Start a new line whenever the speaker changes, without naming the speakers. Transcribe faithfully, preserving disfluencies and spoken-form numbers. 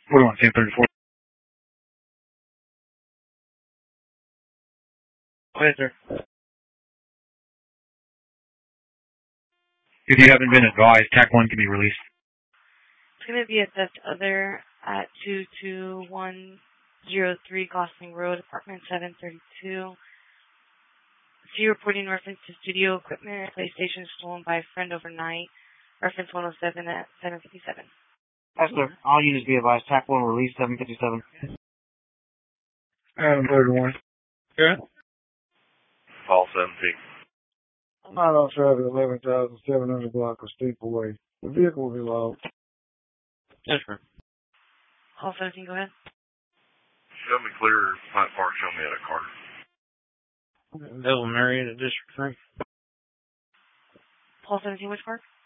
What do you want, ten thirty-four? Go ahead, sir. If you haven't been advised, TAC one can be released.
It's going to be assessed other at two two one zero three Gosling Road, apartment seven thirty-two. See reporting reference to studio equipment, PlayStation stolen by a friend overnight. Reference one oh seven at seven fifty-seven.
Yes, sir. All units be advised. TAC one release seven fifty-seven.
Adam thirty-one. Yeah.
Paul seventeen.
I'm out on traffic eleven thousand seven hundred block of Steeple Way. The vehicle will be logged.
Yes, sir.
Paul seventeen, go ahead.
Show me clear Pine Park. Show me at a Carter.
Devil Marietta District three.
Paul seventeen, which park?